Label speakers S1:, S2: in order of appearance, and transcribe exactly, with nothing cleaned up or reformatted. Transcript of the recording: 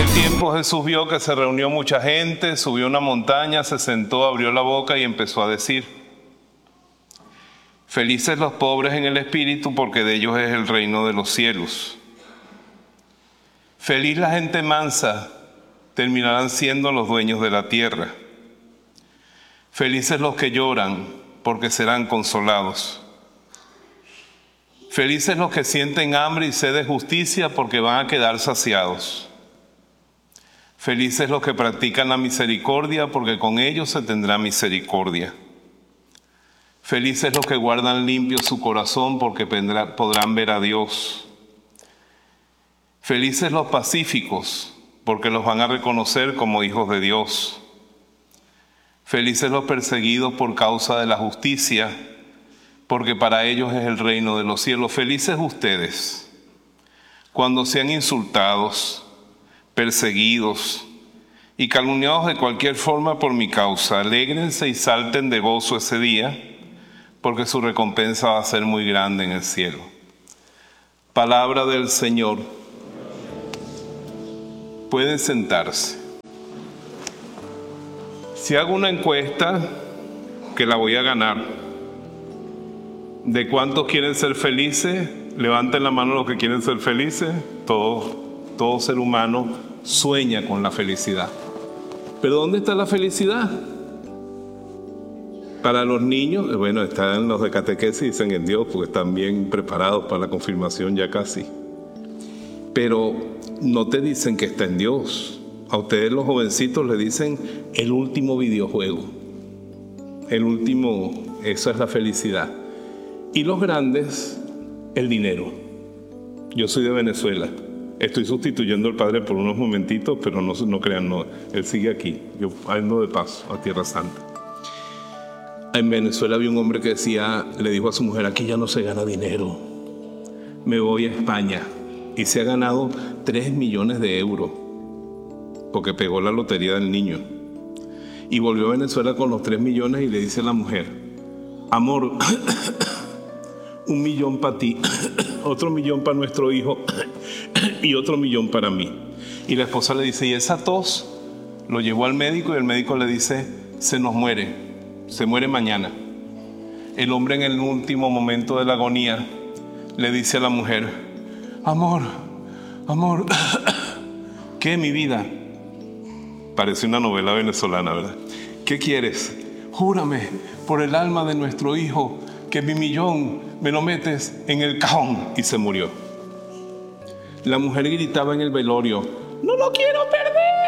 S1: tiempo Jesús vio que se reunió mucha gente, subió a una montaña, se sentó, abrió la boca y empezó a decir: felices los pobres en el espíritu, porque de ellos es el reino de los cielos. Feliz la gente mansa, terminarán siendo los dueños de la tierra. Felices los que lloran, porque serán consolados. Felices los que sienten hambre y sed de justicia, porque van a quedar saciados. Felices los que practican la misericordia, porque con ellos se tendrá misericordia. Felices los que guardan limpio su corazón, porque podrán ver a Dios. Felices los pacíficos, porque los van a reconocer como hijos de Dios. Felices los perseguidos por causa de la justicia, porque para ellos es el reino de los cielos. Felices ustedes cuando sean insultados, perseguidos y calumniados de cualquier forma por mi causa. Alégrense y salten de gozo ese día, porque su recompensa va a ser muy grande en el cielo. Palabra del Señor. Pueden sentarse. Si hago una encuesta, que la voy a ganar, de cuántos quieren ser felices, levanten la mano los que quieren ser felices. Todo, todo ser humano sueña con la felicidad. ¿Pero dónde está la felicidad? Para los niños, bueno, están los de catequesis, dicen en Dios, porque están bien preparados para la confirmación ya casi. Pero no te dicen que está en Dios. A ustedes los jovencitos le dicen el último videojuego. El último, eso es la felicidad. Y los grandes, el dinero. Yo soy de Venezuela. Estoy sustituyendo al padre por unos momentitos, pero no, no crean, no. Él sigue aquí. Yo ando de paso a Tierra Santa. En Venezuela había un hombre que decía, le dijo a su mujer: aquí ya no se gana dinero. Me voy a España. Y se ha ganado tres millones de euros. Porque pegó la lotería del niño. Y volvió a Venezuela con los tres millones y le dice a la mujer: amor, un millón para ti, otro millón para nuestro hijo y otro millón para mí. Y la esposa le dice: ¿y esa tos? Lo llevó al médico y el médico le dice: se nos muere, se muere mañana. El hombre, en el último momento de la agonía, le dice a la mujer: amor, amor, ¿qué, mi vida? Parece una novela venezolana, ¿verdad? ¿Qué quieres? Júrame por el alma de nuestro hijo que mi millón me lo metes en el cajón. Y se murió. La mujer gritaba en el velorio: no lo quiero perder.